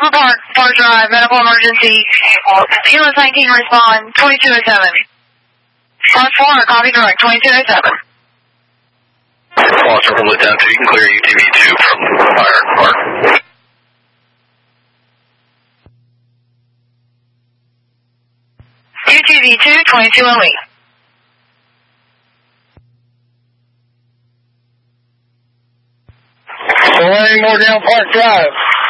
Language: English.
Cooper Park, Park Drive, medical emergency. Ambulance 19 respond, 2207. Car 4, copy direct, 2207. Foster from Lieutenant 2, you can clear UTV 2 from Fire Park. UTV 2, 2208. Delaying more down Park Drive.